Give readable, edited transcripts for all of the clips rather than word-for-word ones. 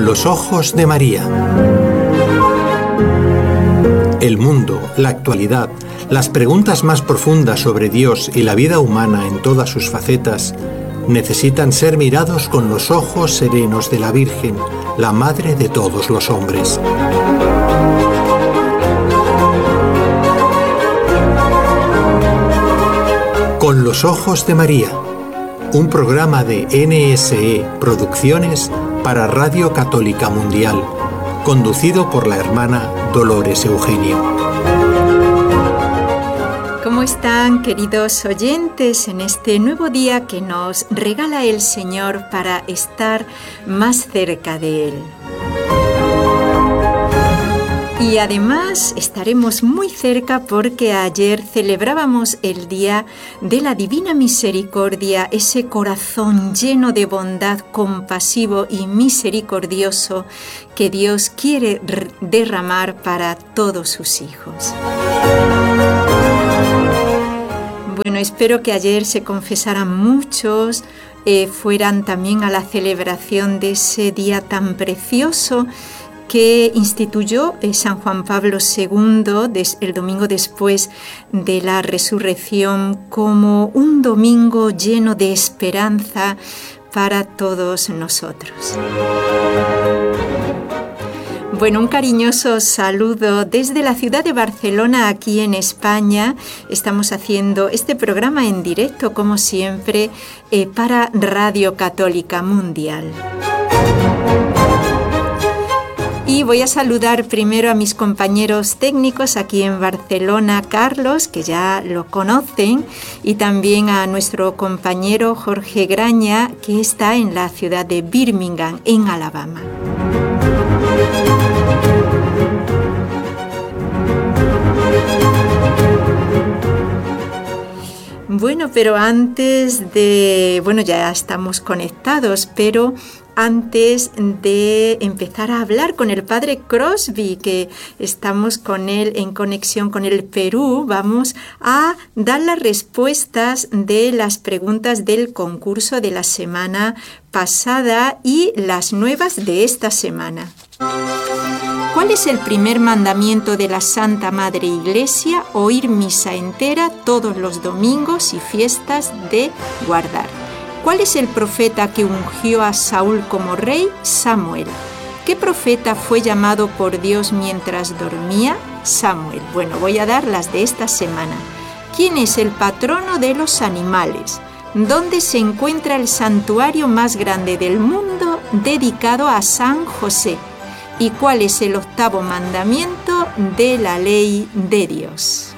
los ojos de María. El mundo, la actualidad, las preguntas más profundas sobre Dios y la vida humana en todas sus facetas necesitan ser mirados con los ojos serenos de la Virgen, la Madre de todos los hombres. Con los ojos de María, un programa de NSE Producciones para Radio Católica Mundial, conducido por la hermana Dolores Eugenio. ¿Cómo están, queridos oyentes, en este nuevo día que nos regala el Señor para estar más cerca de Él? Y además estaremos muy cerca porque ayer celebrábamos el Día de la Divina Misericordia, ese corazón lleno de bondad, compasivo y misericordioso que Dios quiere derramar para todos sus hijos. Bueno, espero que ayer se confesaran muchos, fueran también a la celebración de ese día tan precioso que instituyó San Juan Pablo II el domingo después de la resurrección como un domingo lleno de esperanza para todos nosotros. Bueno, un cariñoso saludo desde la ciudad de Barcelona, aquí en España. Estamos haciendo este programa en directo, como siempre, para Radio Católica Mundial. Y voy a saludar primero a mis compañeros técnicos aquí en Barcelona, Carlos, que ya lo conocen, y también a nuestro compañero Jorge Graña, que está en la ciudad de Birmingham, en Alabama. Bueno, pero antes de... Bueno, ya estamos conectados, pero antes de empezar a hablar con el Padre Crosby, que estamos con él en conexión con el Perú, vamos a dar las respuestas de las preguntas del concurso de la semana pasada y las nuevas de esta semana. ¿Cuál es el primer mandamiento de la Santa Madre Iglesia? Oír misa entera todos los domingos y fiestas de guardar. ¿Cuál es el profeta que ungió a Saúl como rey? Samuel. ¿Qué profeta fue llamado por Dios mientras dormía? Samuel. Bueno, voy a dar las de esta semana. ¿Quién es el patrono de los animales? ¿Dónde se encuentra el santuario más grande del mundo dedicado a San José? ¿Y cuál es el octavo mandamiento de la ley de Dios?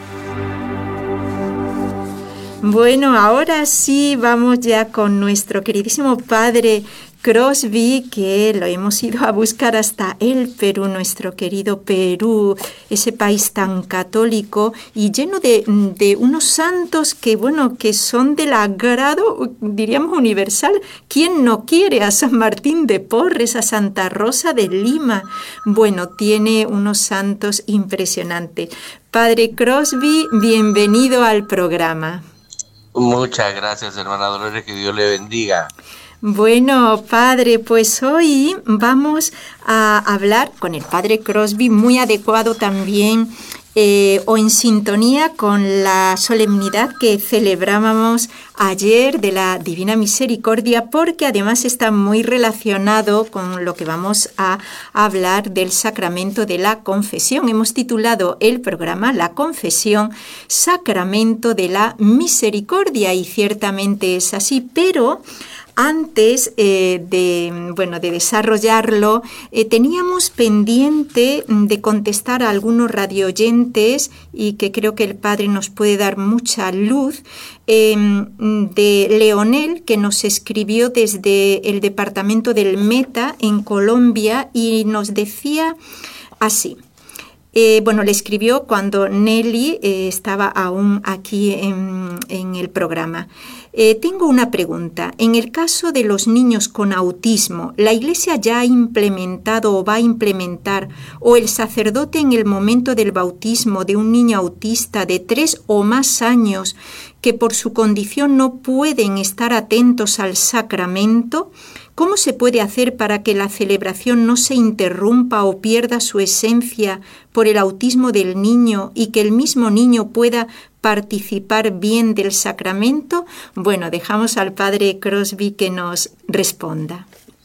Bueno, ahora sí vamos ya con nuestro queridísimo Padre Crosby, que lo hemos ido a buscar hasta el Perú, nuestro querido Perú, ese país tan católico y lleno de unos santos que, bueno, que son del agrado, diríamos, universal. ¿Quién no quiere a San Martín de Porres, a Santa Rosa de Lima? Bueno, tiene unos santos impresionantes. Padre Crosby, bienvenido al programa. Muchas gracias, hermana Dolores, que Dios le bendiga. Bueno, Padre, pues hoy vamos a hablar con el Padre Crosby, muy adecuado también o en sintonía con la solemnidad que celebrábamos ayer de la Divina Misericordia, porque además está muy relacionado con lo que vamos a hablar del sacramento de la confesión. Hemos titulado el programa La Confesión, Sacramento de la Misericordia, y ciertamente es así, pero antes de desarrollarlo, teníamos pendiente de contestar a algunos radioyentes y que creo que el Padre nos puede dar mucha luz, de Leonel, que nos escribió desde el departamento del Meta en Colombia y nos decía así. Le escribió cuando Nelly estaba aún aquí en el programa. Tengo una pregunta. En el caso de los niños con autismo, ¿la Iglesia ya ha implementado o va a implementar, o el sacerdote en el momento del bautismo de un niño autista de 3 o más años que por su condición no pueden estar atentos al sacramento, ¿Cómo se puede hacer para que la celebración no se interrumpa o pierda su esencia por el autismo del niño y que el mismo niño pueda participar bien del sacramento? Bueno, dejamos al padre Crosby que nos responda.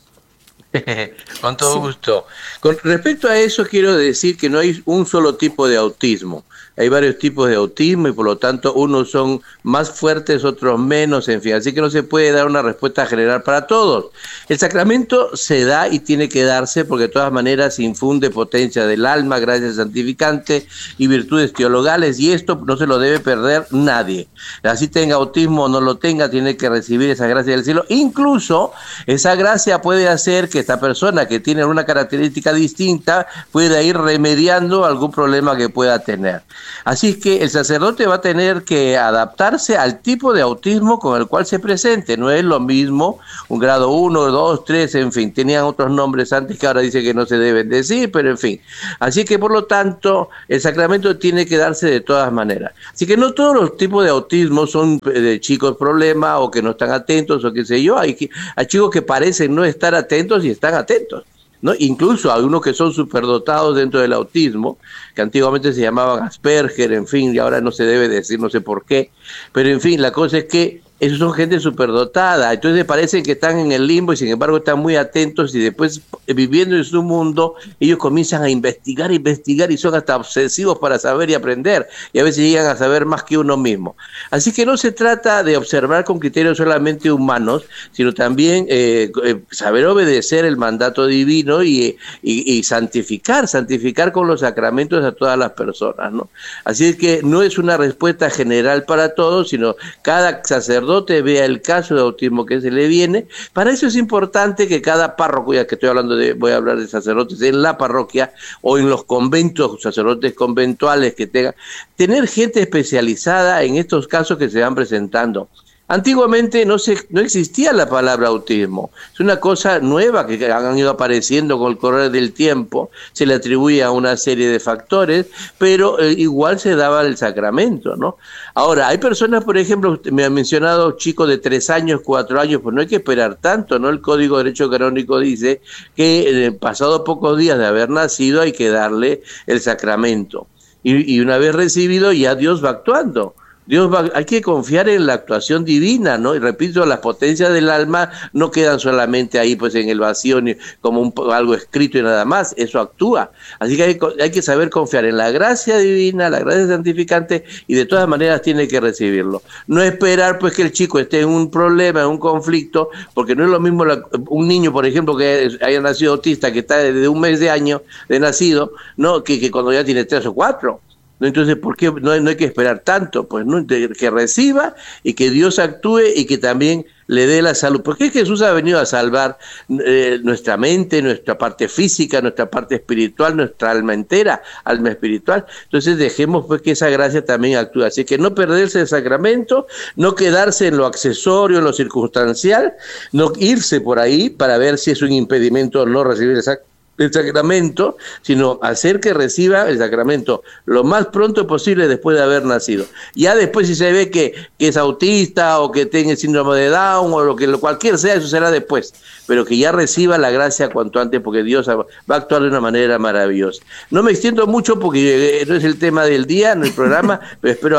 Con todo gusto. Con respecto a eso, quiero decir que no hay un solo tipo de autismo. Hay varios tipos de autismo y por lo tanto unos son más fuertes, otros menos, en fin. Así que no se puede dar una respuesta general para todos. El sacramento se da y tiene que darse porque de todas maneras infunde potencia del alma, gracia santificante y virtudes teologales, y esto no se lo debe perder nadie. Así tenga autismo o no lo tenga, tiene que recibir esa gracia del cielo. Incluso esa gracia puede hacer que esta persona que tiene una característica distinta pueda ir remediando algún problema que pueda tener. Así es que el sacerdote va a tener que adaptarse al tipo de autismo con el cual se presente. No es lo mismo un grado 1, 2, 3, en fin. Tenían otros nombres antes que ahora dice que no se deben decir, pero en fin. Así que por lo tanto el sacramento tiene que darse de todas maneras. Así que no todos los tipos de autismo son de chicos problemas o que no están atentos o qué sé yo. Hay chicos que parecen no estar atentos y están atentos, ¿no? Incluso hay unos que son superdotados dentro del autismo, que antiguamente se llamaban Asperger, en fin, y ahora no se debe decir, no sé por qué, pero en fin, la cosa es que esos son gente superdotada, entonces parecen que están en el limbo y sin embargo están muy atentos y después viviendo en su mundo, ellos comienzan a investigar y son hasta obsesivos para saber y aprender y a veces llegan a saber más que uno mismo. Así que no se trata de observar con criterios solamente humanos, sino también saber obedecer el mandato divino y santificar con los sacramentos a todas las personas, ¿no? Así es que no es una respuesta general para todos, sino cada sacerdote vea el caso de autismo que se le viene. Para eso es importante que cada párroco, ya que estoy hablando voy a hablar de sacerdotes en la parroquia o en los conventos, sacerdotes conventuales que tengan, tener gente especializada en estos casos que se van presentando. Antiguamente no existía la palabra autismo, es una cosa nueva que han ido apareciendo con el correr del tiempo, se le atribuye a una serie de factores, pero igual se daba el sacramento, ¿no? Ahora, hay personas, por ejemplo, me han mencionado chicos de 3 años, 4 años, pues no hay que esperar tanto, ¿no? El Código de Derecho Canónico dice que pasado pocos días de haber nacido hay que darle el sacramento, y una vez recibido ya Dios va actuando. Hay que confiar en la actuación divina, ¿no? Y repito, las potencias del alma no quedan solamente ahí pues en el vacío ni como algo escrito y nada más, eso actúa. Así que hay que saber confiar en la gracia divina, la gracia santificante, y de todas maneras tiene que recibirlo. No esperar pues que el chico esté en un problema, en un conflicto, porque no es lo mismo un niño, por ejemplo, que haya nacido autista, que está desde un mes de nacido, ¿no? Que cuando ya tiene 3 o 4. Entonces, ¿por qué no hay que esperar tanto? Pues no, que reciba y que Dios actúe y que también le dé la salud. Porque Jesús ha venido a salvar nuestra mente, nuestra parte física, nuestra parte espiritual, nuestra alma entera, alma espiritual. Entonces dejemos pues que esa gracia también actúe. Así que no perderse el sacramento, no quedarse en lo accesorio, en lo circunstancial, no irse por ahí para ver si es un impedimento o no recibir el sacramento, sino hacer que reciba el sacramento lo más pronto posible después de haber nacido. Ya después si se ve que es autista o que tiene síndrome de Down o cualquier sea, eso será después, pero que ya reciba la gracia cuanto antes, porque Dios va a actuar de una manera maravillosa. No me extiendo mucho porque no es el tema del día, no el programa, pero espero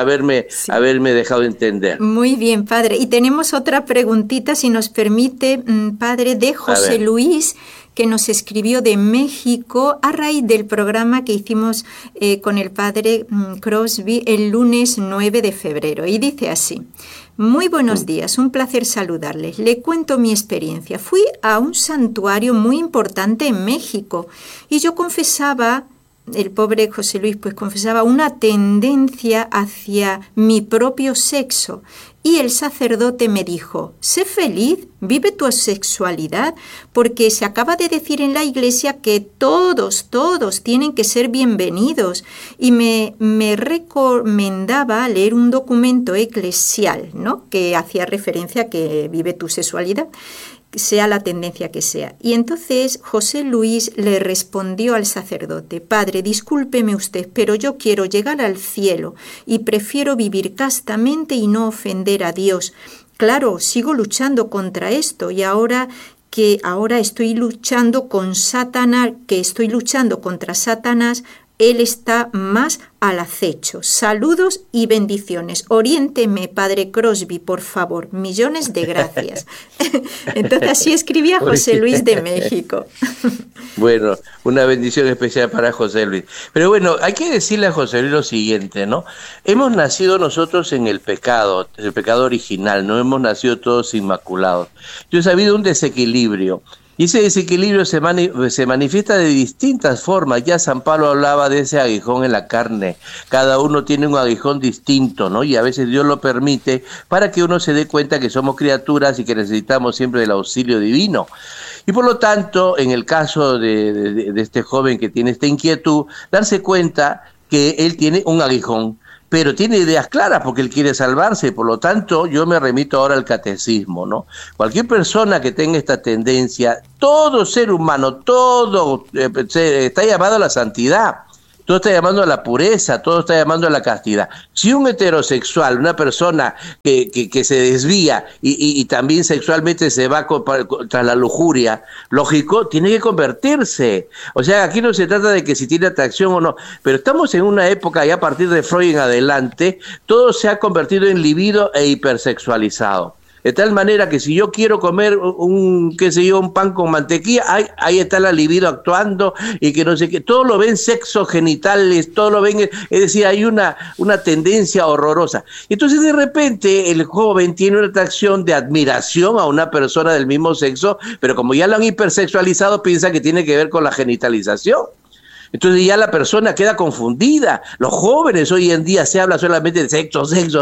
haberme dejado entender. Muy bien, padre. Y tenemos otra preguntita, si nos permite, padre, de José Luis, que nos escribió de México a raíz del programa que hicimos con el padre Crosby el lunes 9 de febrero. Y dice así: muy buenos días, un placer saludarles. Le cuento mi experiencia. Fui a un santuario muy importante en México y yo confesaba, el pobre José Luis pues confesaba una tendencia hacia mi propio sexo. Y el sacerdote me dijo: sé feliz, vive tu sexualidad, porque se acaba de decir en la iglesia que todos tienen que ser bienvenidos. Y me recomendaba leer un documento eclesial, ¿no?, que hacía referencia a que vive tu sexualidad, sea la tendencia que sea. Y entonces José Luis le respondió al sacerdote: padre, discúlpeme usted, pero yo quiero llegar al cielo y prefiero vivir castamente y no ofender a Dios. Claro, sigo luchando contra esto y ahora que ahora estoy luchando con Satanás, que estoy luchando contra Satanás, él está más al acecho. Saludos y bendiciones. Oriénteme, Padre Crosby, por favor. Millones de gracias. Entonces así escribía José Luis de México. Bueno, una bendición especial para José Luis. Pero bueno, hay que decirle a José Luis lo siguiente, ¿no? Hemos nacido nosotros en el pecado original, no hemos nacido todos inmaculados. Entonces ha habido un desequilibrio. Y ese desequilibrio se manifiesta de distintas formas. Ya San Pablo hablaba de ese aguijón en la carne. Cada uno tiene un aguijón distinto, ¿no? Y a veces Dios lo permite para que uno se dé cuenta que somos criaturas y que necesitamos siempre del auxilio divino. Y por lo tanto, en el caso de este joven que tiene esta inquietud, darse cuenta que él tiene un aguijón, pero tiene ideas claras porque él quiere salvarse. Por lo tanto, yo me remito ahora al catecismo, ¿no? Cualquier persona que tenga esta tendencia, todo ser humano, todo está llamado a la santidad. Todo está llamando a la pureza, todo está llamando a la castidad. Si un heterosexual, una persona que se desvía y también sexualmente se va tras la lujuria, lógico, tiene que convertirse. O sea, aquí no se trata de que si tiene atracción o no, pero estamos en una época, ya a partir de Freud en adelante, todo se ha convertido en libido e hipersexualizado. De tal manera que si yo quiero comer un pan con mantequilla, ahí está la libido actuando y que no sé qué, todo lo ven sexos genitales, todo lo ven, es decir, hay una tendencia horrorosa. Entonces de repente el joven tiene una atracción de admiración a una persona del mismo sexo, pero como ya lo han hipersexualizado, piensa que tiene que ver con la genitalización. Entonces ya la persona queda confundida. Los jóvenes hoy en día se habla solamente de sexo,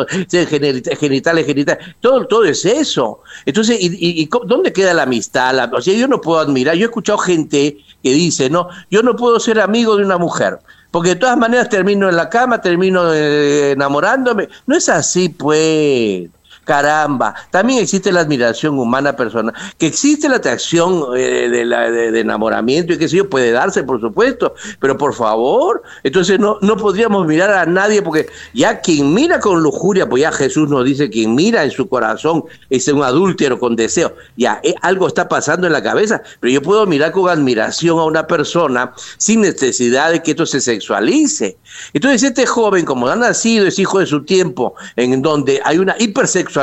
genitales, todo es eso. Entonces, ¿y dónde queda la amistad? O sea, yo no puedo admirar. Yo he escuchado gente que dice, no, yo no puedo ser amigo de una mujer, porque de todas maneras termino en la cama, termino enamorándome. No es así, pues. Caramba, también existe la admiración humana personal, que existe la atracción de enamoramiento y qué sé yo, puede darse, por supuesto, pero por favor, entonces no podríamos mirar a nadie, porque ya quien mira con lujuria, pues ya Jesús nos dice, quien mira en su corazón es un adúltero con deseo, ya algo está pasando en la cabeza, pero yo puedo mirar con admiración a una persona sin necesidad de que esto se sexualice. Entonces este joven, como ha nacido, es hijo de su tiempo, en donde hay una hipersexualización,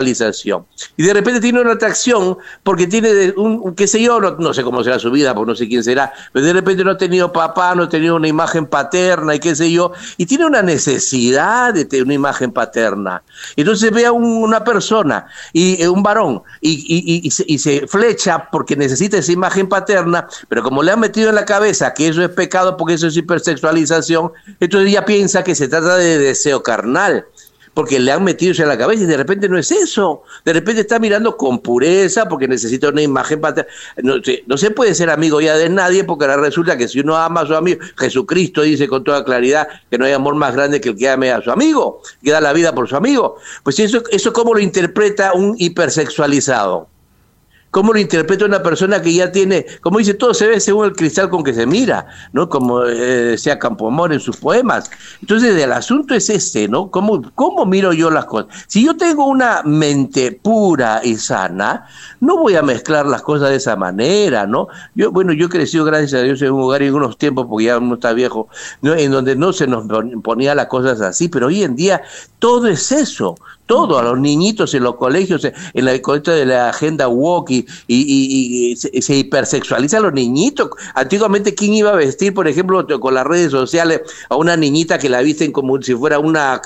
y de repente tiene una atracción porque tiene qué sé yo, no sé cómo será su vida, porque no sé quién será, pero de repente no ha tenido papá, no ha tenido una imagen paterna y qué sé yo, y tiene una necesidad de tener una imagen paterna. Entonces ve a una persona, y un varón, y se flecha porque necesita esa imagen paterna, pero como le han metido en la cabeza que eso es pecado porque eso es hipersexualización, entonces ella piensa que se trata de deseo carnal, porque le han metido en la cabeza y de repente no es eso. De repente está mirando con pureza porque necesita una imagen paterna. No se puede ser amigo ya de nadie, porque ahora resulta que si uno ama a su amigo, Jesucristo dice con toda claridad que no hay amor más grande que el que ame a su amigo, que da la vida por su amigo. Pues eso ¿cómo lo interpreta un hipersexualizado? ¿Cómo lo interpreta una persona que ya tiene, como dice, todo se ve según el cristal con que se mira, ¿no? Como decía Campoamor en sus poemas. Entonces el asunto es este, ¿no? ¿Cómo miro yo las cosas? Si yo tengo una mente pura y sana, no voy a mezclar las cosas de esa manera, ¿no? Yo he crecido, gracias a Dios, en un hogar y en unos tiempos, porque ya uno está viejo, ¿no? En donde no se nos ponía las cosas así, pero hoy en día todo es eso. Todo, a los niñitos en los colegios, en la colecta de la agenda woke y se hipersexualiza a los niñitos. Antiguamente, ¿quién iba a vestir, por ejemplo, con las redes sociales a una niñita que la visten como si fuera una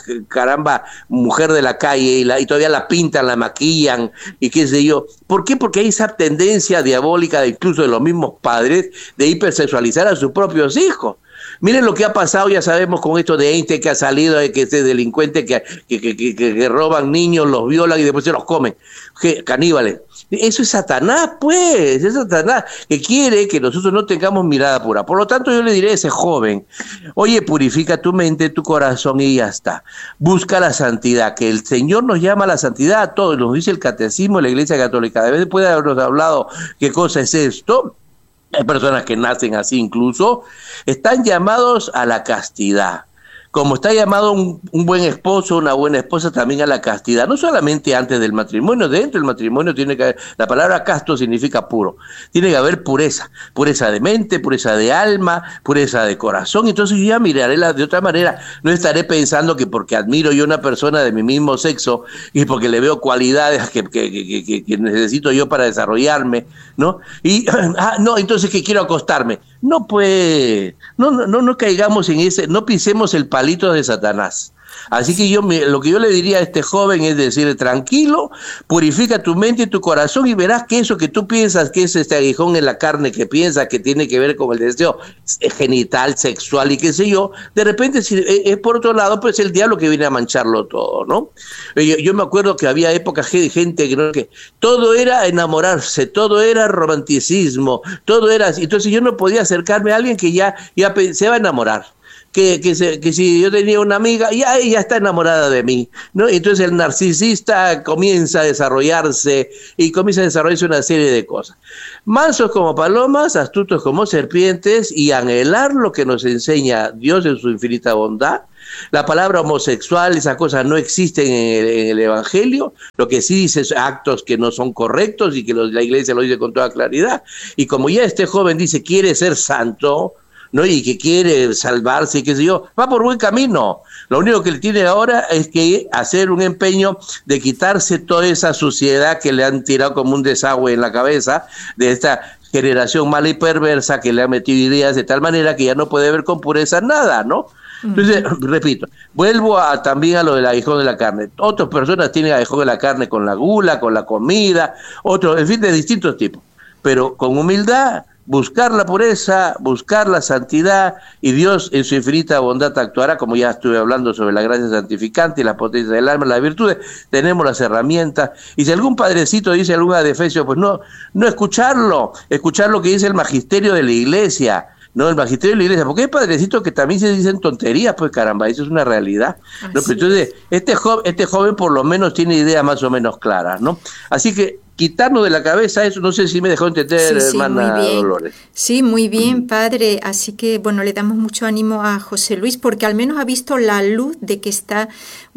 mujer de la calle y todavía la pintan, la maquillan y qué sé yo? ¿Por qué? Porque hay esa tendencia diabólica incluso de los mismos padres de hipersexualizar a sus propios hijos. Miren lo que ha pasado, ya sabemos, con esto de Einstein, que ha salido, que este delincuente que roban niños, los violan y después se los comen, caníbales. Eso es Satanás, pues, es Satanás, que quiere que nosotros no tengamos mirada pura. Por lo tanto, yo le diré a ese joven, oye, purifica tu mente, tu corazón y ya está. Busca la santidad, que el Señor nos llama a la santidad a todos, nos dice el Catecismo de la Iglesia Católica. Después de habernos hablado qué cosa es esto, hay personas que nacen así incluso, están llamados a la castidad. como está llamado un buen esposo, una buena esposa, también a la castidad, no solamente antes del matrimonio, dentro del matrimonio tiene que haber, la palabra casto significa puro, tiene que haber pureza, pureza de mente, pureza de alma, pureza de corazón. Entonces yo ya miraré de otra manera, no estaré pensando que porque admiro yo a una persona de mi mismo sexo y porque le veo cualidades que necesito yo para desarrollarme, ¿no? Y, no, entonces que quiero acostarme. No, pues, no caigamos en ese, no pisemos el palito de Satanás. Así que lo que yo le diría a este joven es decir, tranquilo, purifica tu mente y tu corazón y verás que eso que tú piensas que es este aguijón en la carne, que piensas que tiene que ver con el deseo genital, sexual y qué sé yo, de repente si es por otro lado, pues el diablo que viene a mancharlo todo, ¿no? Yo me acuerdo que había épocas gente que todo era enamorarse, todo era romanticismo, todo era así. Entonces yo no podía acercarme a alguien que ya se va a enamorar. Que si yo tenía una amiga, ya ella está enamorada de mí, ¿no? Entonces el narcisista comienza a desarrollarse una serie de cosas. Mansos como palomas, astutos como serpientes, y anhelar lo que nos enseña Dios en su infinita bondad. La palabra homosexual, esas cosas no existen en el Evangelio. Lo que sí dice es actos que no son correctos y que la Iglesia lo dice con toda claridad. Y como ya este joven dice, quiere ser santo, ¿no? Y que quiere salvarse y qué sé yo, va por buen camino. Lo único que él tiene ahora es que hacer un empeño de quitarse toda esa suciedad que le han tirado como un desagüe en la cabeza de esta generación mala y perversa que le ha metido ideas de tal manera que ya no puede ver con pureza nada, ¿no? Entonces, repito, vuelvo también a lo del aguijón de la carne. Otras personas tienen aguijón de la carne con la gula, con la comida, otros, en fin, de distintos tipos. Pero con humildad, buscar la pureza, buscar la santidad, y Dios en su infinita bondad actuará, como ya estuve hablando sobre la gracia santificante y la potencia del alma, las virtudes, tenemos las herramientas, y si algún padrecito dice alguna de Efesios, pues no escuchar lo que dice el magisterio de la iglesia, no, el magisterio de la iglesia, porque hay padrecitos que también se dicen tonterías, pues caramba, eso es una realidad, ¿no? Pero entonces, este joven por lo menos tiene ideas más o menos claras, ¿no? Así que quitarnos de la cabeza eso, no sé si me dejó entender, sí, hermana Dolores. Sí, muy bien, padre, así que bueno, le damos mucho ánimo a José Luis, porque al menos ha visto la luz de que está,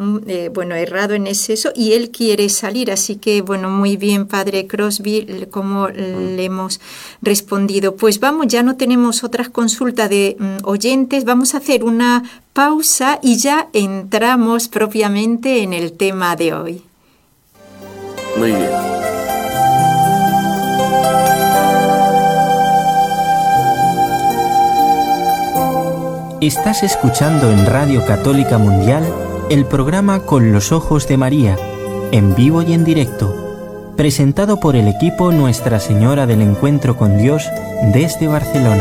errado en eso, y él quiere salir, así que bueno, muy bien, padre Crosby, como le hemos respondido. Pues vamos, ya no tenemos otras consultas de oyentes, vamos a hacer una pausa y ya entramos propiamente en el tema de hoy. Muy bien. Estás escuchando en Radio Católica Mundial el programa Con los Ojos de María, en vivo y en directo, presentado por el equipo Nuestra Señora del Encuentro con Dios desde Barcelona.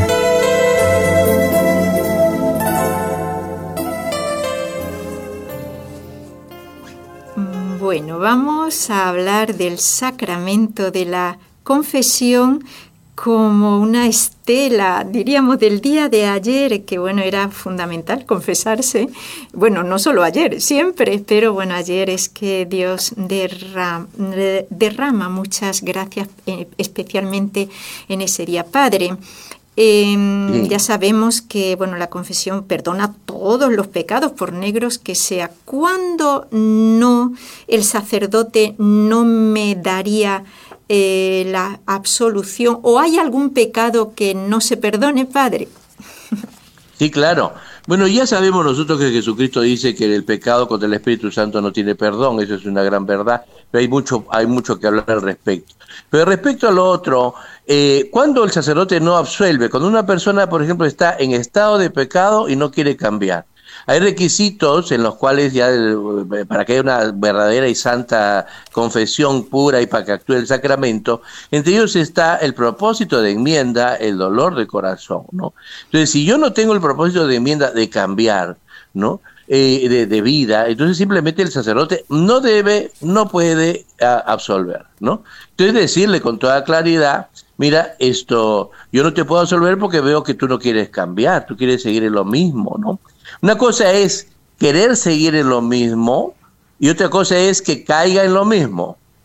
Bueno, vamos a hablar del sacramento de la confesión como una estela, diríamos, del día de ayer, que bueno, era fundamental confesarse. Bueno, no solo ayer, siempre, pero bueno, ayer es que Dios derrama muchas gracias, especialmente en ese día. Padre, ya sabemos que bueno, la confesión perdona todos los pecados, por negros que sea. ¿Cuándo no el sacerdote no me daría la absolución, o hay algún pecado que no se perdone, padre? Sí, claro. Bueno, ya sabemos nosotros que Jesucristo dice que el pecado contra el Espíritu Santo no tiene perdón, eso es una gran verdad, pero hay mucho que hablar al respecto. Pero respecto a lo otro, cuando el sacerdote no absuelve, cuando una persona, por ejemplo, está en estado de pecado y no quiere cambiar, hay requisitos en los cuales ya para que haya una verdadera y santa confesión pura y para que actúe el sacramento, entre ellos está el propósito de enmienda, el dolor de corazón, ¿no? Entonces, si yo no tengo el propósito de enmienda de cambiar, ¿no? De vida, entonces simplemente el sacerdote no puede absolver, ¿no? Entonces decirle con toda claridad, mira, yo no te puedo absolver porque veo que tú no quieres cambiar, tú quieres seguir en lo mismo, ¿no? Una cosa es querer seguir en lo mismo y otra cosa es que caiga en lo mismo.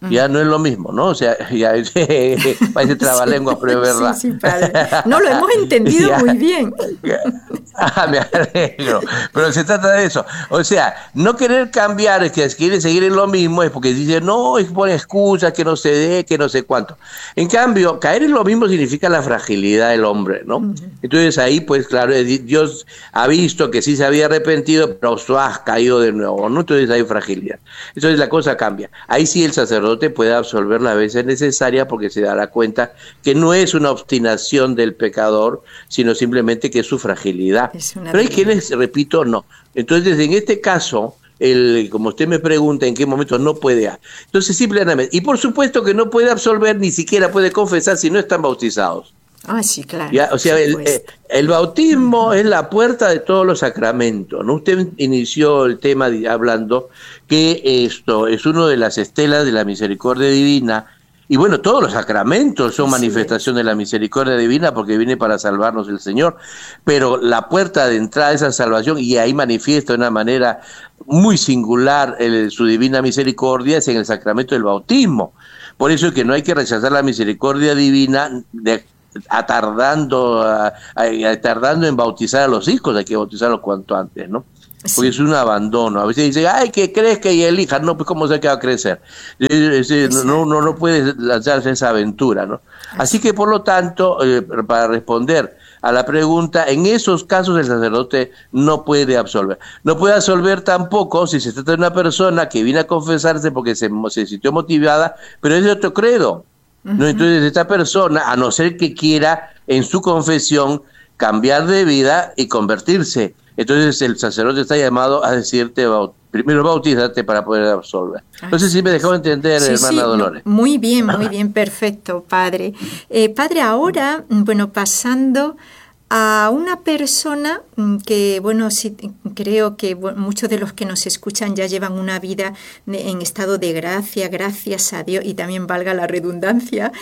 Ya no es lo mismo, ¿no? O sea, ya parece trabalengua, pero es verdad. Sí, padre. No, lo hemos entendido muy bien. Me alegro. Pero se trata de eso. O sea, no querer cambiar, es que quiere seguir en lo mismo, es porque dice, no, es por excusas, que no se dé, que no sé cuánto. En cambio, caer en lo mismo significa la fragilidad del hombre, ¿no? Entonces ahí, pues claro, Dios ha visto que sí se había arrepentido, pero has caído de nuevo, ¿no? Entonces hay fragilidad. Entonces la cosa cambia. Ahí sí el sacerdote puede absolver las veces necesarias porque se dará cuenta que no es una obstinación del pecador, sino simplemente que es su fragilidad. Pero hay quienes, repito, no. Entonces, en este caso, como usted me pregunta en qué momento no puede. Entonces, simplemente, y por supuesto que no puede absolver, ni siquiera puede confesar si no están bautizados. Ah, sí, claro. ¿Ya? O sea, el bautismo es la puerta de todos los sacramentos, ¿no? Usted inició el tema hablando que esto es una de las estelas de la misericordia divina. Y bueno, todos los sacramentos son manifestación de la misericordia divina porque viene para salvarnos el Señor. Pero la puerta de entrada a esa salvación, y ahí manifiesta de una manera muy singular su divina misericordia, es en el sacramento del bautismo. Por eso es que no hay que rechazar la misericordia divina tardando en bautizar a los hijos, hay que bautizarlos cuanto antes, ¿no? Porque es un abandono. A veces dicen, ay, que crezca y elija, no, pues cómo sé que va a crecer. No puede lanzarse esa aventura, ¿no? Así que por lo tanto, para responder a la pregunta, en esos casos el sacerdote no puede absolver. No puede absolver tampoco si se trata de una persona que viene a confesarse porque se sintió motivada, pero es de otro credo. ¿No? Entonces esta persona, a no ser que quiera en su confesión cambiar de vida y convertirse, entonces el sacerdote está llamado a decirte, primero bautízate para poder absolver. Entonces sí me dejó entender, hermana Dolores. Muy bien, perfecto, padre. Padre, ahora, bueno, pasando a una persona que, bueno, sí, creo que muchos de los que nos escuchan ya llevan una vida en estado de gracia, gracias a Dios, y también valga la redundancia,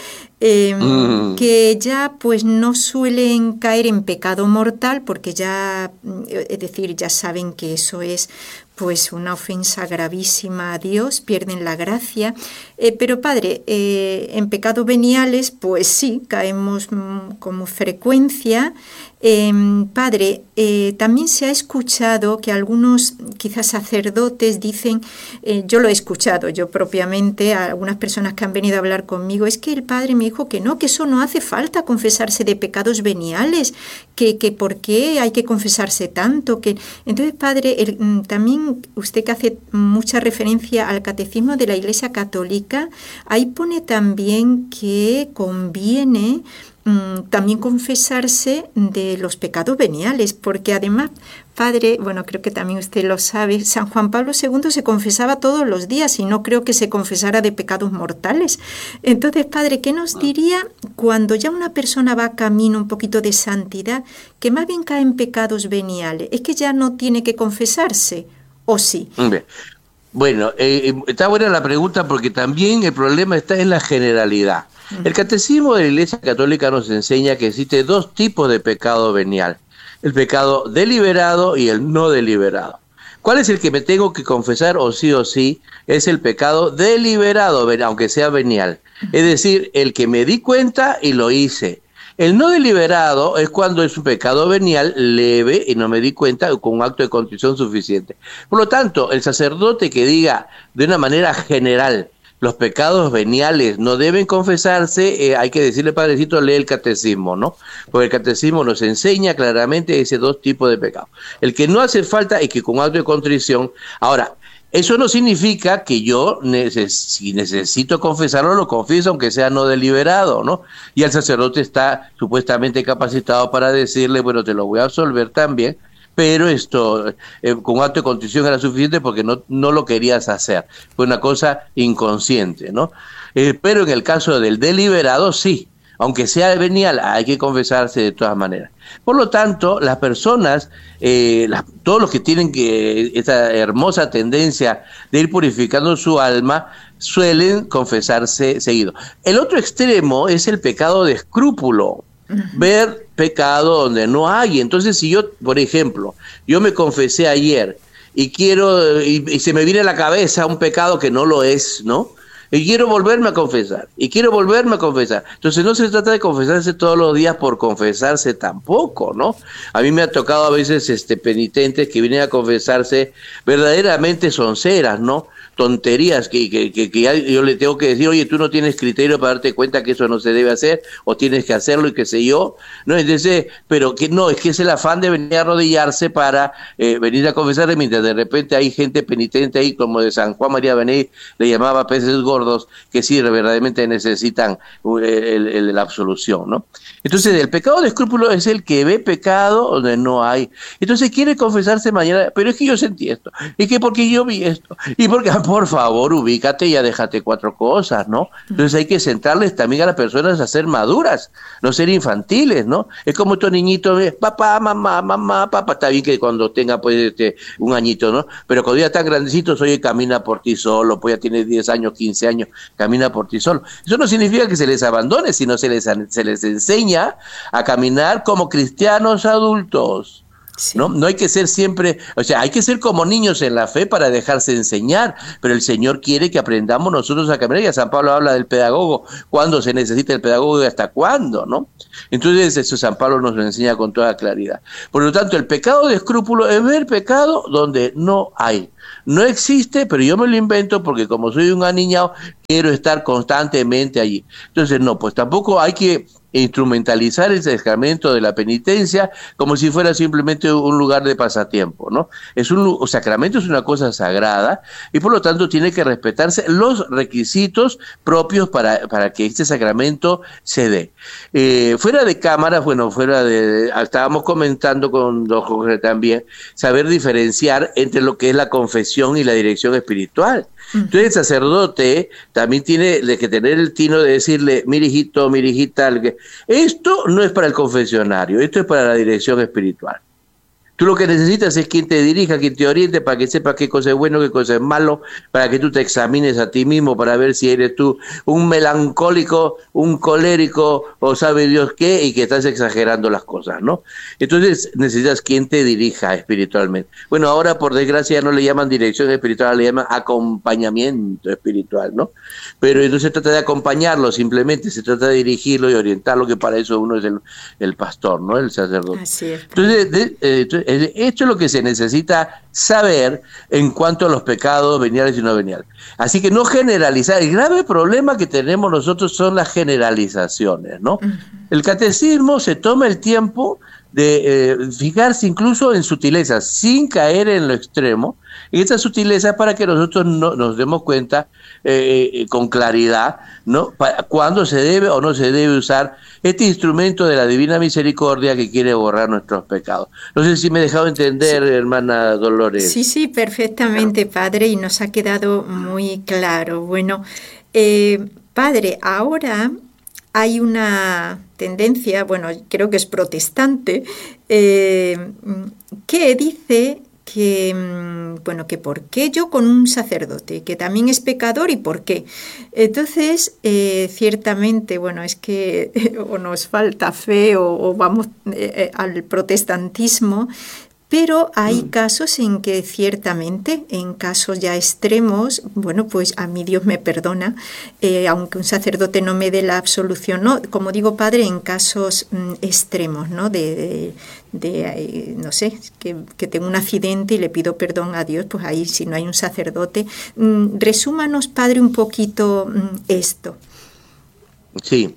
que ya pues no suelen caer en pecado mortal porque ya, es decir, ya saben que eso es pues una ofensa gravísima a Dios, pierden la gracia. Pero padre, en pecados veniales, pues sí, caemos con frecuencia. Padre, también se ha escuchado que algunos quizás sacerdotes dicen, yo lo he escuchado yo propiamente, a algunas personas que han venido a hablar conmigo, es que el padre me dijo que no, que eso no hace falta confesarse de pecados veniales, que por qué hay que confesarse tanto. Entonces, padre, también usted que hace mucha referencia al catecismo de la Iglesia Católica, ahí pone también que conviene también confesarse de los pecados veniales, porque además, padre, bueno, creo que también usted lo sabe, San Juan Pablo II se confesaba todos los días y no creo que se confesara de pecados mortales. Entonces, padre, ¿qué nos diría cuando ya una persona va camino un poquito de santidad, que más bien cae en pecados veniales? ¿Es que ya no tiene que confesarse o sí? Bueno, está buena la pregunta porque también el problema está en la generalidad. El catecismo de la Iglesia Católica nos enseña que existe dos tipos de pecado venial: el pecado deliberado y el no deliberado. ¿Cuál es el que me tengo que confesar o sí? Es el pecado deliberado, aunque sea venial. Es decir, el que me di cuenta y lo hice. El no deliberado es cuando es un pecado venial leve y no me di cuenta con un acto de contrición suficiente. Por lo tanto, el sacerdote que diga de una manera general los pecados veniales no deben confesarse, hay que decirle, padrecito, lee el catecismo, ¿no? Porque el catecismo nos enseña claramente ese dos tipos de pecados. El que no hace falta y que con acto de contrición. Ahora, eso no significa que yo, si necesito confesarlo, lo confieso, aunque sea no deliberado, ¿no? Y el sacerdote está supuestamente capacitado para decirle, bueno, te lo voy a absolver también, pero esto, con acto de contrición era suficiente porque no lo querías hacer. Fue una cosa inconsciente, ¿no? Pero en el caso del deliberado, sí. Aunque sea venial, hay que confesarse de todas maneras. Por lo tanto, las personas, todos los que tienen esta hermosa tendencia de ir purificando su alma, suelen confesarse seguido. El otro extremo es el pecado de escrúpulo. Ver pecado donde no hay. Entonces, si yo, por ejemplo, yo me confesé ayer y quiero, y se me viene a la cabeza un pecado que no lo es, ¿no? Y quiero volverme a confesar, y quiero volverme a confesar. Entonces no se trata de confesarse todos los días por confesarse tampoco, ¿no? A mí me ha tocado a veces penitentes que vienen a confesarse verdaderamente sonceras, ¿no? Tonterías que yo le tengo que decir, oye, tú no tienes criterio para darte cuenta que eso no se debe hacer, o tienes que hacerlo y qué sé yo, ¿no? Entonces, pero que no, es que es el afán de venir a arrodillarse para venir a confesarle, mientras de repente hay gente penitente ahí, como de San Juan María Benet, le llamaba peces gordos, que sí verdaderamente necesitan la absolución, ¿no? Entonces el pecado de escrúpulo es el que ve pecado donde no hay. Entonces quiere confesarse mañana, pero es que yo sentí esto, y que porque yo vi esto, y porque, por favor, ubícate y ya déjate 4 cosas, ¿no? Entonces hay que centrarles también a las personas a ser maduras, no ser infantiles, ¿no? Es como estos niñitos, papá, mamá, papá, está bien que cuando tenga pues un añito, ¿no? Pero cuando ya están grandecitos, oye, camina por ti solo, pues ya tienes 10 años, 15 años, camina por ti solo. Eso no significa que se les abandone, sino se les enseña a caminar como cristianos adultos. Sí. No hay que ser siempre, o sea, hay que ser como niños en la fe para dejarse enseñar, pero el Señor quiere que aprendamos nosotros a caminar, y a San Pablo habla del pedagogo, cuándo se necesita el pedagogo y hasta cuándo, ¿no? Entonces eso San Pablo nos lo enseña con toda claridad. Por lo tanto, el pecado de escrúpulo es ver pecado donde no hay. No existe, pero yo me lo invento porque como soy un aniñado, quiero estar constantemente allí. Entonces, no, pues tampoco hay que instrumentalizar el sacramento de la penitencia como si fuera simplemente un lugar de pasatiempo, ¿no? Un sacramento es una cosa sagrada y por lo tanto tiene que respetarse los requisitos propios para que este sacramento se dé. Fuera de cámaras, estábamos comentando con don Jorge también, saber diferenciar entre lo que es la confesión y la dirección espiritual. Entonces el sacerdote también tiene que tener el tino de decirle, mire hijito, mire hijita, esto no es para el confesionario, esto es para la dirección espiritual. Tú lo que necesitas es quien te dirija, quien te oriente para que sepas qué cosa es bueno, qué cosa es malo, para que tú te examines a ti mismo, para ver si eres tú un melancólico, un colérico o sabe Dios qué, y que estás exagerando las cosas, ¿no? Entonces necesitas quien te dirija espiritualmente. Bueno, ahora por desgracia ya no le llaman dirección espiritual, le llaman acompañamiento espiritual, ¿no? Pero no se trata de acompañarlo, simplemente se trata de dirigirlo y orientarlo, que para eso uno es el pastor, ¿no? El sacerdote. Así es. Entonces, esto es lo que se necesita saber en cuanto a los pecados veniales y no veniales. Así que no generalizar. El grave problema que tenemos nosotros son las generalizaciones, ¿no? El catecismo se toma el tiempo de fijarse incluso en sutilezas, sin caer en lo extremo, y estas sutilezas para que nosotros nos demos cuenta con claridad, ¿no? Cuándo se debe o no se debe usar este instrumento de la Divina Misericordia que quiere borrar nuestros pecados. No sé si me he dejado entender, sí, hermana Dolores. Sí, perfectamente, padre, y nos ha quedado muy claro. Bueno, padre, ahora hay una tendencia, bueno, creo que es protestante, que dice que por qué yo con un sacerdote, que también es pecador, y por qué. Entonces, ciertamente, bueno, es que o nos falta fe o vamos al protestantismo, pero hay casos en que ciertamente, en casos ya extremos, bueno, pues a mí Dios me perdona, aunque un sacerdote no me dé la absolución, ¿no? Como digo, padre, en casos extremos, ¿no? No sé, que tengo un accidente y le pido perdón a Dios, pues ahí si no hay un sacerdote. Resúmanos, padre, un poquito esto. Sí,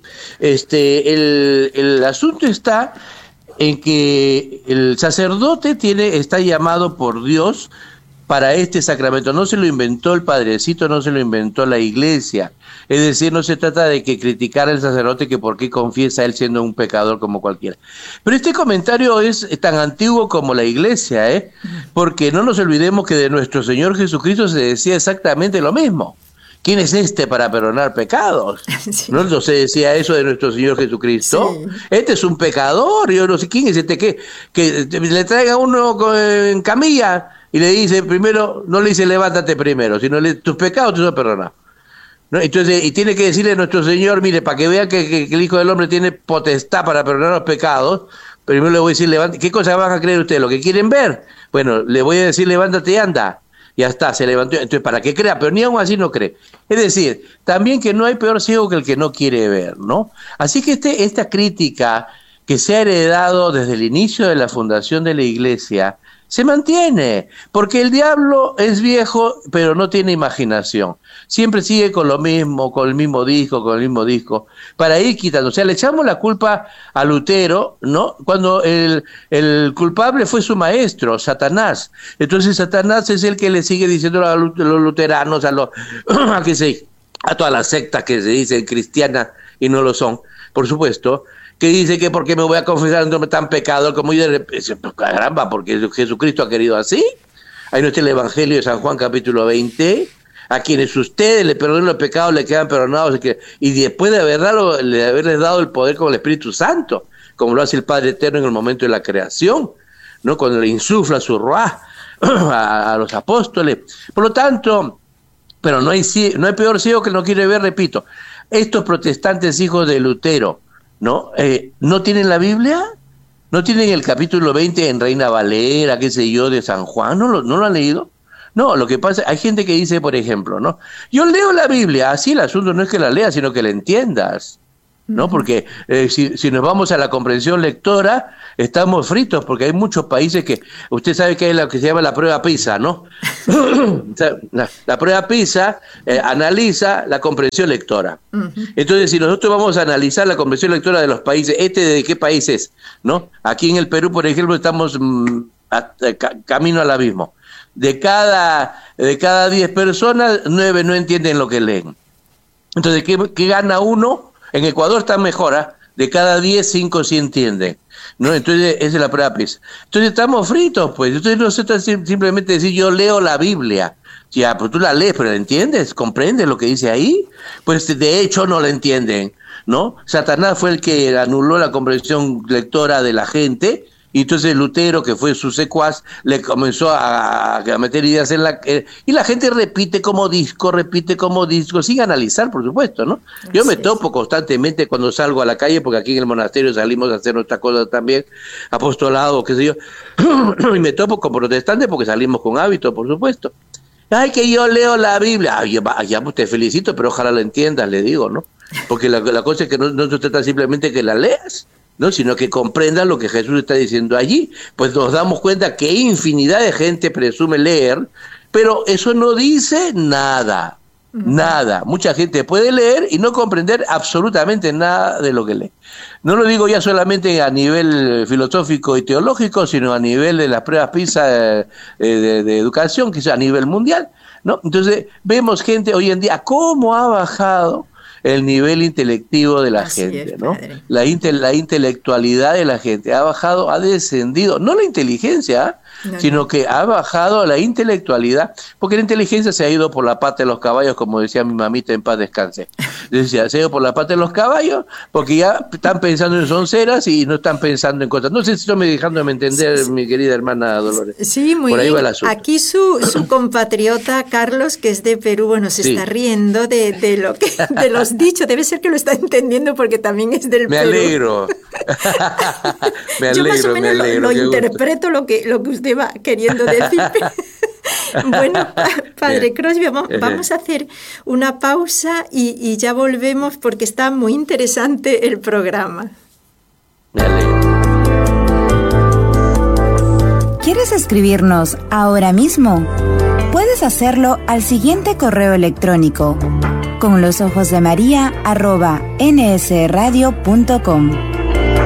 el asunto está en que el sacerdote está llamado por Dios para este sacramento. No se lo inventó el padrecito, no se lo inventó la iglesia. Es decir, no se trata de que criticar al sacerdote que por qué confiesa él siendo un pecador como cualquiera. Pero este comentario es tan antiguo como la iglesia, porque no nos olvidemos que de nuestro Señor Jesucristo se decía exactamente lo mismo. ¿Quién es este para perdonar pecados? Sí. ¿No se decía eso de nuestro Señor Jesucristo? Sí. Este es un pecador, yo no sé quién es este, que le traiga a uno en camilla y le dice primero, no le dice levántate primero, sino tus pecados te son perdonados, ¿no? Entonces, y tiene que decirle a nuestro Señor, mire, para que vea que el Hijo del Hombre tiene potestad para perdonar los pecados, primero le voy a decir, levántate. ¿Qué cosa van a creer ustedes? ¿Lo que quieren ver? Bueno, le voy a decir levántate y anda. Ya está, se levantó. Entonces, para que crea, pero ni aún así no cree. Es decir, también que no hay peor ciego que el que no quiere ver, ¿no? Así que esta crítica que se ha heredado desde el inicio de la fundación de la Iglesia se mantiene, porque el diablo es viejo, pero no tiene imaginación. Siempre sigue con lo mismo, con el mismo disco, para ir quitando. O sea, le echamos la culpa a Lutero, ¿no? Cuando el culpable fue su maestro, Satanás. Entonces Satanás es el que le sigue diciendo a los luteranos, a todas las sectas que se dicen cristianas y no lo son, por supuesto, que dice que porque me voy a confesar no me tan pecador como yo, caramba, porque Jesucristo ha querido así. Ahí no está el Evangelio de San Juan capítulo 20, a quienes ustedes le perdonen los pecados le quedan perdonados, y después de haberles dado el poder con el Espíritu Santo, como lo hace el Padre Eterno en el momento de la creación, ¿no? Cuando le insufla su ruaj a los apóstoles. Por lo tanto, pero no hay peor ciego que no quiere ver, repito. Estos protestantes hijos de Lutero, ¿no? ¿No tienen la Biblia? ¿No tienen el capítulo 20 en Reina Valera, qué sé yo, de San Juan? ¿No lo han leído? No, lo que pasa, hay gente que dice, por ejemplo, ¿no? Yo leo la Biblia, así el asunto no es que la leas, sino que la entiendas, ¿no? Porque si nos vamos a la comprensión lectora, estamos fritos, porque hay muchos países que, usted sabe que hay lo que se llama la prueba PISA, ¿no? La prueba PISA analiza la comprensión lectora. Entonces, si nosotros vamos a analizar la comprensión lectora de los países, ¿de qué país es? ¿No? Aquí en el Perú, por ejemplo, estamos camino al abismo. De cada 10 personas, 9 no entienden lo que leen. Entonces, ¿qué gana uno? En Ecuador está mejor, ¿eh? De cada 10, 5 sí entienden, ¿no? Entonces, esa es la prueba PISA. Entonces, estamos fritos, pues. Entonces, no se trata simplemente de decir, yo leo la Biblia. Ya, pues tú la lees, pero ¿la entiendes? ¿Comprendes lo que dice ahí? Pues, de hecho, no la entienden, ¿no? Satanás fue el que anuló la comprensión lectora de la gente. Y entonces Lutero, que fue su secuaz, le comenzó a meter ideas en y la gente repite como disco, sin analizar, por supuesto, ¿no? Yo me topo constantemente cuando salgo a la calle, porque aquí en el monasterio salimos a hacer nuestras cosas también, apostolado, qué sé yo, y me topo con protestantes porque salimos con hábito, por supuesto. Ay, que yo leo la Biblia. Ay, ya pues te felicito, pero ojalá la entiendas, le digo, ¿no? Porque la cosa es que no se trata simplemente que la leas, ¿no? Sino que comprendan lo que Jesús está diciendo allí. Pues nos damos cuenta que infinidad de gente presume leer, pero eso no dice nada, nada. Mucha gente puede leer y no comprender absolutamente nada de lo que lee. No lo digo ya solamente a nivel filosófico y teológico, sino a nivel de las pruebas PISA de educación, quizá a nivel mundial, ¿no? Entonces vemos gente hoy en día, ¿cómo ha bajado el nivel intelectivo de la gente, ¿no? La intelectualidad de la gente ha bajado, ha descendido, no la inteligencia, sino que ha bajado la intelectualidad, porque la inteligencia se ha ido por la pata de los caballos, como decía mi mamita, en paz descanse. Decía, se ha ido por la pata de los caballos, porque ya están pensando en sonceras y no están pensando en cosas. No sé si estoy dejándome entender, mi querida hermana Dolores. Sí, muy bien. Aquí su compatriota Carlos, que es de Perú, bueno, se está riendo de los dichos. Debe ser que lo está entendiendo porque también es del Perú. Alegro. Yo más o menos lo interpreto lo que usted va queriendo decir. Bueno, Padre Crosby, vamos a hacer una pausa y ya volvemos porque está muy interesante el programa. Me alegro. ¿Quieres escribirnos ahora mismo? Puedes hacerlo al siguiente correo electrónico: conlosojosdemaria@nsradio.com.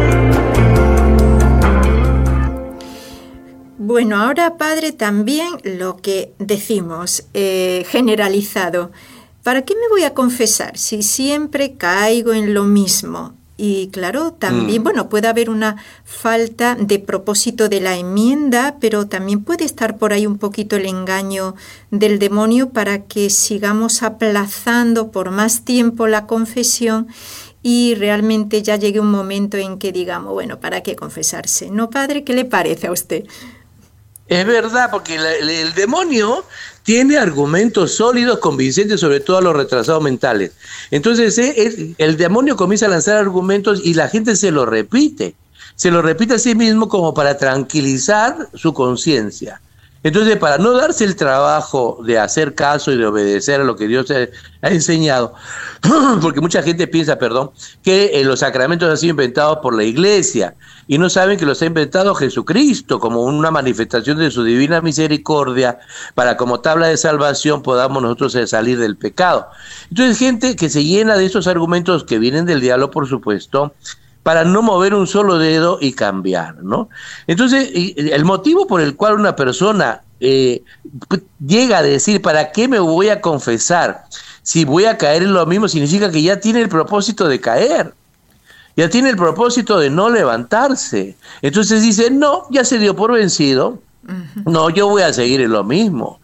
Bueno, ahora, Padre, también lo que decimos, generalizado. ¿Para qué me voy a confesar si siempre caigo en lo mismo? Y claro, también, bueno, puede haber una falta de propósito de la enmienda, pero también puede estar por ahí un poquito el engaño del demonio para que sigamos aplazando por más tiempo la confesión y realmente ya llegue un momento en que digamos, bueno, ¿para qué confesarse? ¿No, Padre? ¿Qué le parece a usted? Es verdad, porque el demonio tiene argumentos sólidos, convincentes, sobre todo a los retrasados mentales. Entonces, el demonio comienza a lanzar argumentos y la gente se lo repite. Se lo repite a sí mismo como para tranquilizar su conciencia. Entonces, para no darse el trabajo de hacer caso y de obedecer a lo que Dios ha enseñado, porque mucha gente piensa, que los sacramentos han sido inventados por la Iglesia y no saben que los ha inventado Jesucristo como una manifestación de su divina misericordia para como tabla de salvación podamos nosotros salir del pecado. Entonces, gente que se llena de esos argumentos que vienen del diablo, por supuesto, para no mover un solo dedo y cambiar, ¿no? Entonces, el motivo por el cual una persona llega a decir, ¿para qué me voy a confesar? Si voy a caer en lo mismo, significa que ya tiene el propósito de caer, ya tiene el propósito de no levantarse. Entonces dice, no, ya se dio por vencido, no, yo voy a seguir en lo mismo,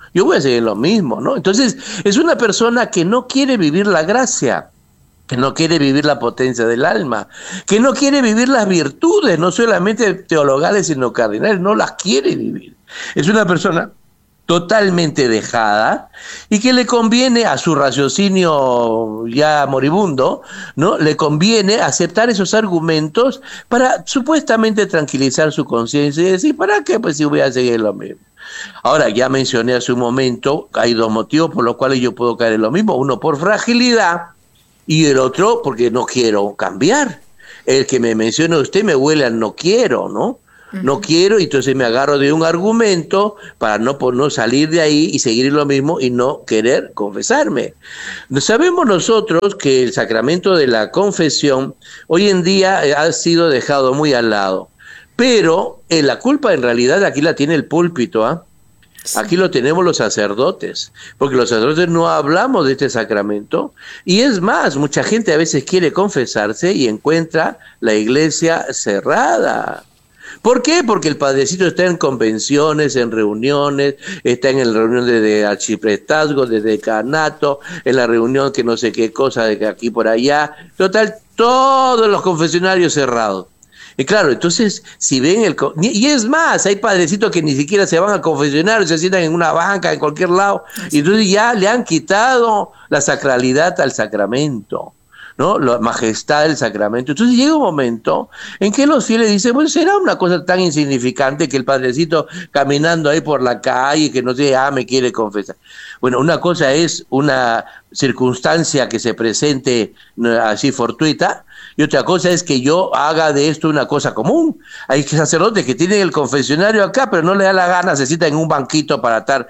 ¿no? Entonces, es una persona que no quiere vivir la gracia, que no quiere vivir la potencia del alma, que no quiere vivir las virtudes, no solamente teologales, sino cardinales, no las quiere vivir. Es una persona totalmente dejada y que le conviene a su raciocinio ya moribundo, ¿no? Le conviene aceptar esos argumentos para supuestamente tranquilizar su conciencia y decir, ¿para qué? Pues si voy a seguir lo mismo. Ahora, ya mencioné hace un momento, hay dos motivos por los cuales yo puedo caer en lo mismo, uno por fragilidad, y el otro porque no quiero cambiar. El que me menciona usted me huele al no quiero, ¿no? No quiero, y entonces me agarro de un argumento para no salir de ahí y seguir lo mismo y no querer confesarme. Sabemos nosotros que el sacramento de la confesión hoy en día ha sido dejado muy al lado, pero la culpa en realidad aquí la tiene el púlpito, ¿ah? Sí. Aquí lo tenemos los sacerdotes, porque los sacerdotes no hablamos de este sacramento, y es más, mucha gente a veces quiere confesarse y encuentra la iglesia cerrada. ¿Por qué? Porque el padrecito está en convenciones, en reuniones, está en la reunión de arciprestazgo, de decanato, en la reunión que no sé qué cosa, de aquí por allá, total, todos los confesionarios cerrados. Y claro, entonces, si ven y es más, hay padrecitos que ni siquiera se van al confesionario, se sientan en una banca, en cualquier lado, y entonces ya le han quitado la sacralidad al sacramento, ¿no? La majestad del sacramento. Entonces llega un momento en que los fieles dicen, bueno, será una cosa tan insignificante que el padrecito caminando ahí por la calle, que no sé, me quiere confesar. Bueno, una cosa es una circunstancia que se presente así fortuita, y otra cosa es que yo haga de esto una cosa común. Hay sacerdotes que tienen el confesionario acá, pero no le da la gana, se sientan en un banquito para estar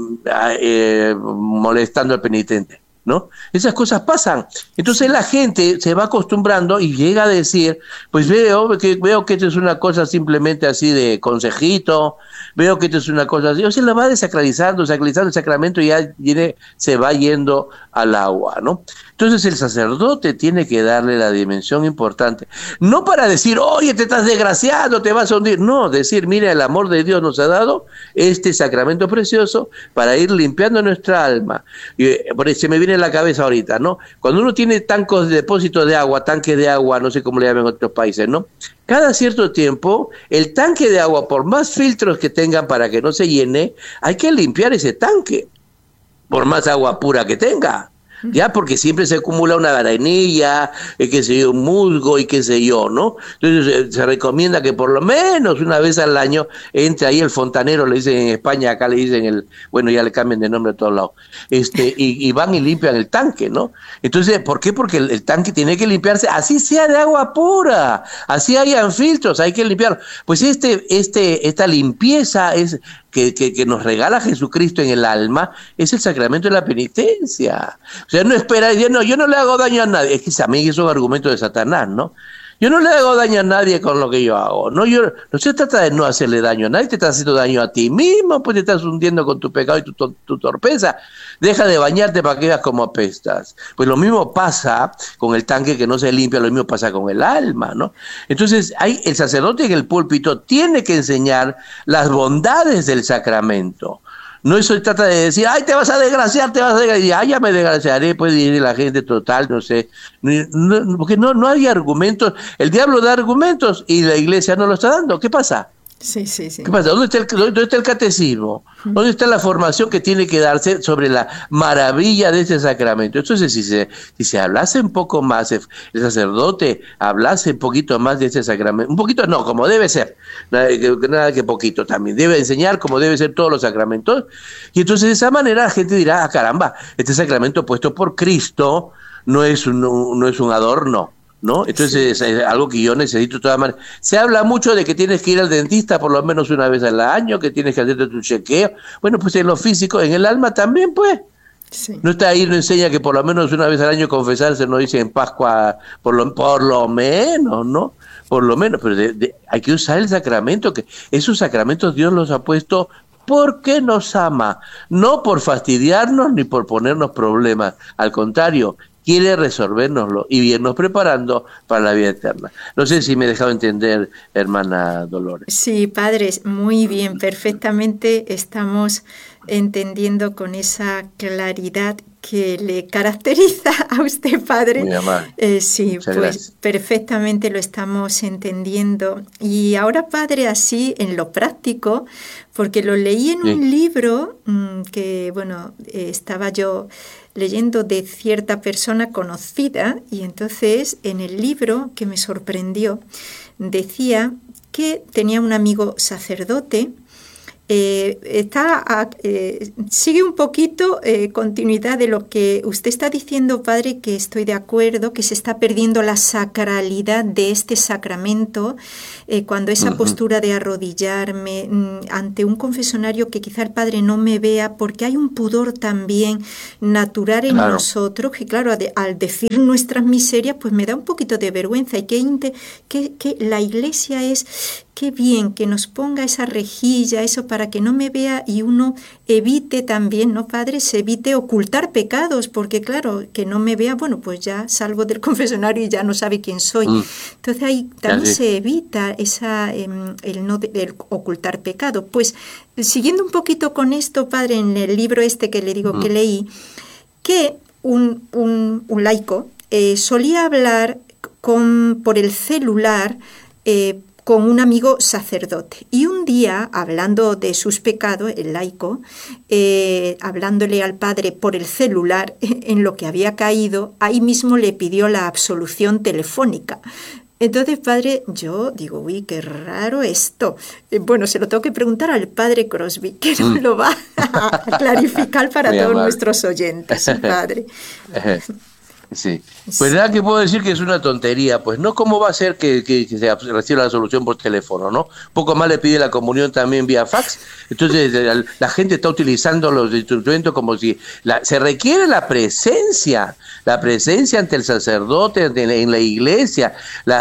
molestando al penitente, ¿no? Esas cosas pasan. Entonces la gente se va acostumbrando y llega a decir, pues veo que esto es una cosa simplemente así de consejito, veo que esto es una cosa así, o sea, la va sacralizando el sacramento y ya se va yendo al agua, ¿no? Entonces el sacerdote tiene que darle la dimensión importante, no para decir, oye, te estás desgraciando, te vas a hundir, no, decir, mira, el amor de Dios nos ha dado este sacramento precioso para ir limpiando nuestra alma. Y por eso se me viene a la cabeza ahorita, ¿no? Cuando uno tiene tanques de depósito de agua, tanques de agua, no sé cómo le llaman en otros países, ¿no? Cada cierto tiempo, el tanque de agua, por más filtros que tengan para que no se llene, hay que limpiar ese tanque, por más agua pura que tenga. Ya, porque siempre se acumula una arenilla, qué sé yo, un musgo y qué sé yo, ¿no? Entonces se recomienda que por lo menos una vez al año entre ahí el fontanero, le dicen en España, acá le dicen bueno, ya le cambian de nombre a todos lados, y van y limpian el tanque, ¿no? Entonces, ¿por qué? Porque el tanque tiene que limpiarse, así sea de agua pura, así hayan filtros, hay que limpiarlo. Pues esta limpieza es que nos regala Jesucristo en el alma, es el sacramento de la penitencia. O sea, no espera, yo no le hago daño a nadie. Es que también es un argumento de Satanás, ¿no? Yo no le hago daño a nadie con lo que yo hago. No se trata de no hacerle daño a nadie, te estás haciendo daño a ti mismo, pues te estás hundiendo con tu pecado y tu torpeza. Deja de bañarte para que veas cómo apestas. Pues lo mismo pasa con el tanque que no se limpia, lo mismo pasa con el alma, ¿no? Entonces, el sacerdote en el púlpito tiene que enseñar las bondades del sacramento. No eso trata de decir, ay, te vas a desgraciar, y ya me desgraciaré, puede decir la gente, total, no sé, porque no hay argumentos, el diablo da argumentos y la iglesia no lo está dando, ¿qué pasa? Sí, sí, sí. ¿Qué pasa? ¿Dónde está el catecismo? ¿Dónde está la formación que tiene que darse sobre la maravilla de ese sacramento? Entonces, si se hablase un poco más, el sacerdote hablase un poquito más de ese sacramento, un poquito no, como debe ser, nada que poquito también, debe enseñar como debe ser todos los sacramentos, y entonces de esa manera la gente dirá, caramba, este sacramento puesto por Cristo no es un adorno, ¿no? Entonces sí, es algo que yo necesito de todas maneras. Se habla mucho de que tienes que ir al dentista por lo menos una vez al año, que tienes que hacerte tu chequeo. Bueno, pues en lo físico, en el alma también, pues. Sí. No está ahí, no enseña que por lo menos una vez al año confesarse, no dice en Pascua, por lo menos, ¿no? Por lo menos, pero hay que usar el sacramento, que esos sacramentos Dios los ha puesto porque nos ama, no por fastidiarnos ni por ponernos problemas, al contrario, quiere resolvérnoslo y irnos preparando para la vida eterna. No sé si me he dejado entender, hermana Dolores. Sí, padres, muy bien, perfectamente estamos entendiendo con esa claridad que le caracteriza a usted, padre. Muy amable. Sí, muchas pues gracias. Perfectamente lo estamos entendiendo. Y ahora, padre, así en lo práctico, porque lo leí en un libro que, bueno, estaba yo leyendo de cierta persona conocida, y entonces en el libro, que me sorprendió, decía que tenía un amigo sacerdote. Sigue un poquito continuidad de lo que usted está diciendo, padre, que estoy de acuerdo, que se está perdiendo la sacralidad de este sacramento, cuando esa postura de arrodillarme ante un confesionario, que quizá el padre no me vea, porque hay un pudor también natural en nosotros, que claro, al decir nuestras miserias, pues me da un poquito de vergüenza, y que la Iglesia es... Qué bien que nos ponga esa rejilla, eso para que no me vea, y uno evite también, ¿no, padre? Se evite ocultar pecados, porque claro, que no me vea, bueno, pues ya salgo del confesionario y ya no sabe quién soy. Entonces ahí también se evita el ocultar pecado. Pues siguiendo un poquito con esto, padre, en el libro que le digo que leí, que un laico solía hablar por el celular, con un amigo sacerdote. Y un día, hablando de sus pecados, el laico, hablándole al padre por el celular en lo que había caído, ahí mismo le pidió la absolución telefónica. Entonces, padre, yo digo, uy, qué raro esto. Bueno, se lo tengo que preguntar al padre Crosby, que nos lo va a clarificar para todos amable. Nuestros oyentes, padre. Sí, pues nada que puedo decir que es una tontería, pues no, ¿cómo va a ser que se reciba la solución por teléfono, no? Poco más le pide la comunión también vía fax, entonces la gente está utilizando los instrumentos como si... se requiere la presencia ante el sacerdote, en la iglesia.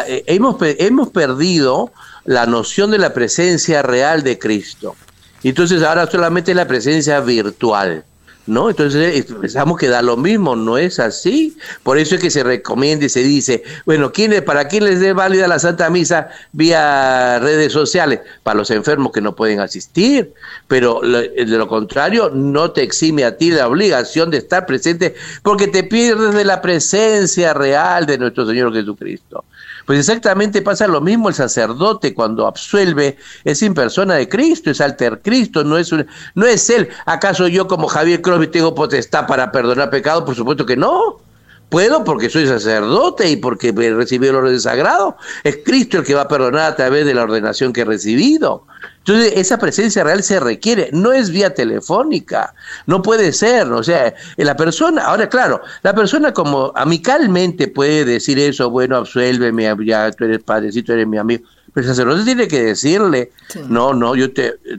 Hemos perdido la noción de la presencia real de Cristo, entonces ahora solamente la presencia virtual, ¿no? Entonces pensamos que da lo mismo, no es así. Por eso es que se recomienda y se dice, bueno, ¿para quién les dé válida la Santa Misa vía redes sociales? Para los enfermos que no pueden asistir, pero de lo contrario no te exime a ti la obligación de estar presente, porque te pierdes de la presencia real de nuestro Señor Jesucristo. Pues exactamente pasa lo mismo el sacerdote cuando absuelve, es en persona de Cristo, es alter Cristo, no es él. ¿Acaso yo como Javier Crosby tengo potestad para perdonar pecado? Por supuesto que no. Puedo porque soy sacerdote y porque recibí el orden sagrado. Es Cristo el que va a perdonar a través de la ordenación que he recibido. Entonces esa presencia real se requiere, no es vía telefónica, no puede ser, o sea, la persona, ahora claro, la persona como amicalmente puede decir eso, bueno, absuélveme, ya tú eres padrecito, eres mi amigo, pero el sacerdote tiene que decirle, no, yo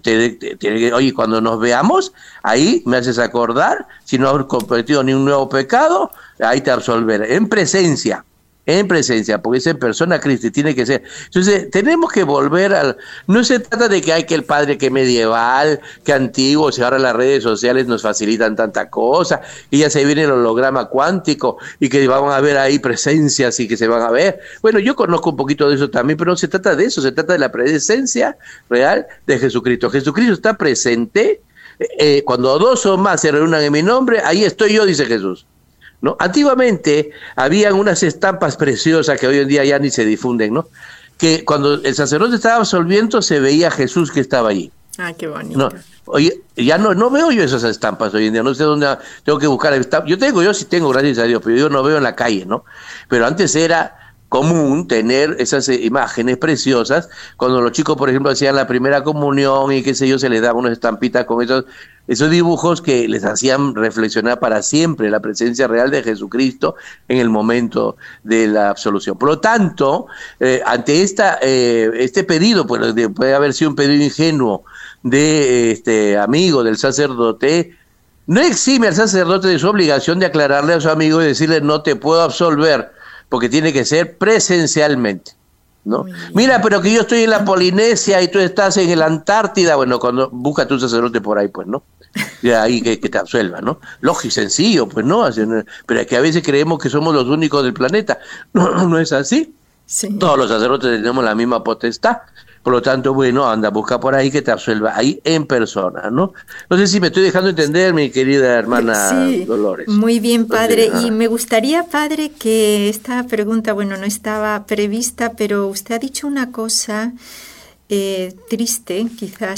oye, cuando nos veamos, ahí me haces acordar, si no has cometido ni un nuevo pecado, ahí te absolveré, en presencia, porque es en persona Cristo, tiene que ser. Entonces, tenemos que volver no se trata de que hay que el padre que medieval, que antiguo, si ahora las redes sociales nos facilitan tanta cosa, y ya se viene el holograma cuántico, y que vamos a ver ahí presencias y que se van a ver. Bueno, yo conozco un poquito de eso también, pero no se trata de eso, se trata de la presencia real de Jesucristo. Jesucristo está presente, cuando dos o más se reúnan en mi nombre, ahí estoy yo, dice Jesús. ¿No? Antiguamente habían unas estampas preciosas que hoy en día ya ni se difunden, ¿no? que cuando el sacerdote estaba absolviendo se veía a Jesús que estaba allí. Ah, qué bonito. No, oye, ya no veo yo esas estampas hoy en día, no sé dónde tengo que buscar estampas. Yo sí tengo, gracias a Dios, pero yo no veo en la calle, ¿no? Pero antes era común tener esas imágenes preciosas, cuando los chicos, por ejemplo, hacían la primera comunión y qué sé yo, se les daba unas estampitas con esos dibujos que les hacían reflexionar para siempre la presencia real de Jesucristo en el momento de la absolución. Por lo tanto, ante este pedido, pues, puede haber sido un pedido ingenuo de este amigo del sacerdote, no exime al sacerdote de su obligación de aclararle a su amigo y decirle no te puedo absolver, porque tiene que ser presencialmente, ¿no? Mira, pero que yo estoy en la Polinesia y tú estás en la Antártida, bueno, cuando busca tu sacerdote por ahí, pues, ¿no? Y ahí que te absuelva, ¿no? Lógico y sencillo, pues, ¿no? Pero es que a veces creemos que somos los únicos del planeta. No es así. Sí. Todos los sacerdotes tenemos la misma potestad. Por lo tanto, bueno, anda, busca por ahí que te absuelva, ahí en persona, ¿no? No sé si me estoy dejando entender, mi querida hermana Sí, Dolores. muy bien, padre. Entonces, y me gustaría, padre, que esta pregunta, bueno, no estaba prevista, pero usted ha dicho una cosa triste, quizás